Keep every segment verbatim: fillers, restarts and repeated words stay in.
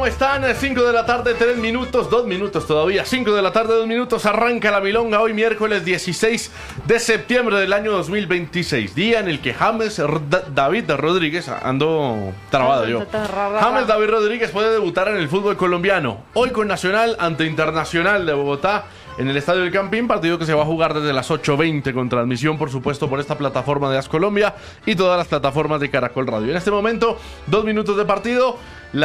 ¿Cómo están? cinco de la tarde, tres minutos, dos minutos todavía. cinco de la tarde, dos minutos. Arranca la milonga hoy miércoles dieciséis de septiembre del año dos mil veintiséis. Día en el que James R- David Rodríguez, ando trabado yo. James David Rodríguez puede debutar en el fútbol colombiano. Hoy con Nacional ante Internacional de Bogotá en el Estadio del Campín, partido que se va a jugar desde las ocho veinte con transmisión, por supuesto, por esta plataforma de As Colombia y todas las plataformas de Caracol Radio. En este momento, dos minutos de partido.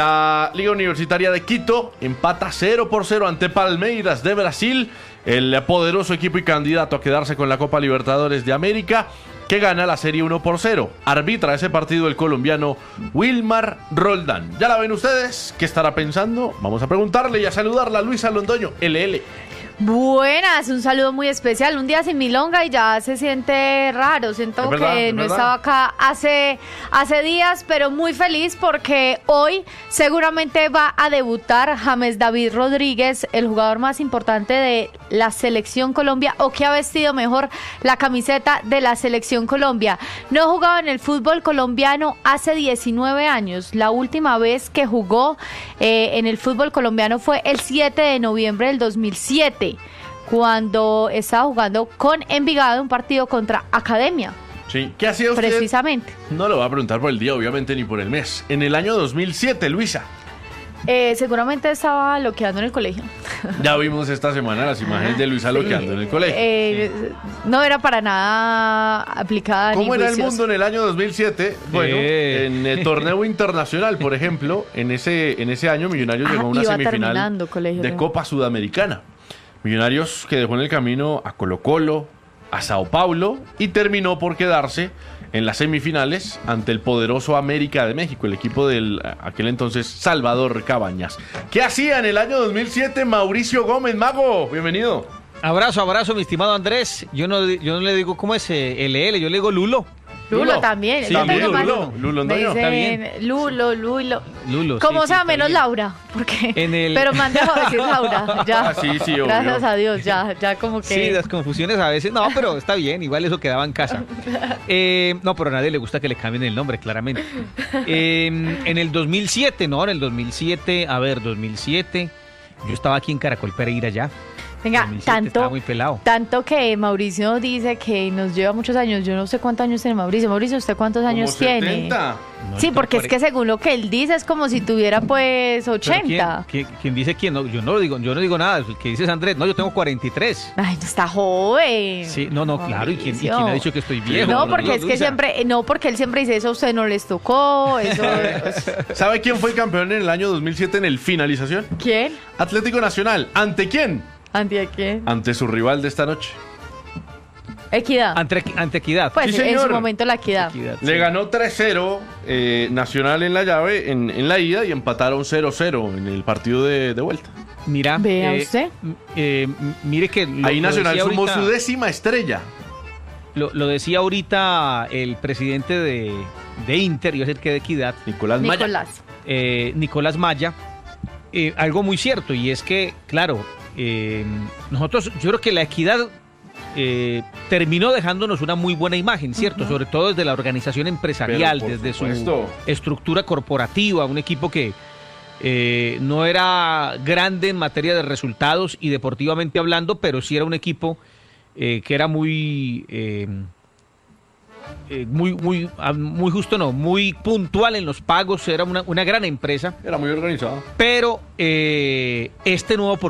La Liga Universitaria de Quito empata cero por cero ante Palmeiras de Brasil, el poderoso equipo y candidato a quedarse con la Copa Libertadores de América, que gana la serie uno por cero. Arbitra ese partido el colombiano Wilmar Roldán. ¿Ya la ven ustedes? ¿Qué estará pensando? Vamos a preguntarle y a saludarla a Luisa Londoño, L L. Buenas, un saludo muy especial. Un día sin milonga y ya se siente raro. Siento verdad, que no estaba acá hace, hace días, pero muy feliz porque hoy seguramente va a debutar James David Rodríguez, el jugador más importante de la Selección Colombia, o que ha vestido mejor la camiseta de la Selección Colombia. No jugaba en el fútbol colombiano hace diecinueve años. La última vez que jugó eh, en el fútbol colombiano fue el siete de noviembre del dos mil siete. Cuando estaba jugando con Envigado un partido contra Academia. Sí. ¿Qué hacía usted? Precisamente. No lo voy a preguntar por el día, obviamente, ni por el mes. En el año dos mil siete, Luisa. Eh, seguramente estaba loqueando en el colegio. Ya vimos esta semana las imágenes de Luisa loqueando en el colegio. Eh, sí. No era para nada aplicada. ¿Cómo ni era juiciosa. el mundo en el año dos mil siete? Bueno, Eh. en el torneo internacional, por ejemplo, en ese, en ese año Millonarios Ah, llegó a una iba semifinal terminando, colegio, de ¿no? Copa Sudamericana. Millonarios que dejó en el camino a Colo-Colo, a Sao Paulo y terminó por quedarse en las semifinales ante el poderoso América de México, el equipo del aquel entonces Salvador Cabañas. ¿Qué hacía en el año dos mil siete Mauricio Gómez? Mago, bienvenido. Abrazo, abrazo, mi estimado Andrés. Yo no, yo no le digo cómo es eh, L L, yo le digo Lulo. Lulo, Lulo. también. Sí, Yo también, tengo más- Lulo. Lulo me Londoño. dicen Está bien. Lulo, Lulo. Lulo, Como sí, sea, sí, está menos bien. Laura. Porque, En el- pero me han dejado decir Laura. Ya. Ah, sí, sí, obvio. Gracias a Dios, ya, ya como que. Sí, las confusiones a veces. No, pero está bien, igual eso quedaba en casa. Eh, no, pero a nadie le gusta que le cambien el nombre, claramente. Eh, en el dos mil siete, no, en el dos mil siete, a ver, dos mil siete, yo estaba aquí en Caracol Pereira ya. Venga, dos mil siete, estaba tanto, muy pelado. tanto que Mauricio dice que nos lleva muchos años. Yo no sé cuántos años tiene Mauricio. Mauricio, ¿usted cuántos años Como tiene? setenta. No, Sí, yo porque tengo es que según lo que él dice es como si tuviera pues Pero ochenta. ¿Quién, quién, quién dice quién? No, yo no lo digo, yo no digo nada. El que dice es Andrés. No, yo tengo cuarenta y tres. Ay, no está joven. Sí, no, no, claro. ¿Y quién, y Mauricio. quién ha dicho que estoy viejo? No, porque es que Luisa. siempre, no, porque él siempre dice eso a usted no les tocó, eso. ¿Sabe quién fue el campeón en el año dos mil siete en el finalización? ¿Quién? Atlético Nacional. ¿Ante quién? ¿Ante quién? Ante su rival de esta noche. Equidad. Ante, ante Equidad. Pues Sí, en señor. su momento la equidad. Equidad, Le sí. ganó tres cero eh, Nacional en la llave, en, en la ida, y empataron cero cero en el partido de, de vuelta. Mira, Vea eh, usted. m- eh, m- mire que lo, Ahí lo Nacional decía sumó ahorita- su décima estrella. lo, lo decía ahorita el presidente de, de Inter, iba a decir que de Equidad, Nicolás Maya. Nicolás. eh, Nicolás Maya, eh, algo muy cierto, y es que, claro, eh, nosotros, yo creo que la Equidad eh, terminó dejándonos una muy buena imagen, ¿cierto? Sobre todo desde la organización empresarial, Pero, por desde supuesto. su estructura corporativa, un equipo que eh, no era grande en materia de resultados y deportivamente hablando, pero sí era un equipo eh, que era muy... eh, eh, muy, muy, ah, muy justo, no, muy puntual en los pagos, era una, una gran empresa, Era muy organizado. pero eh, este nuevo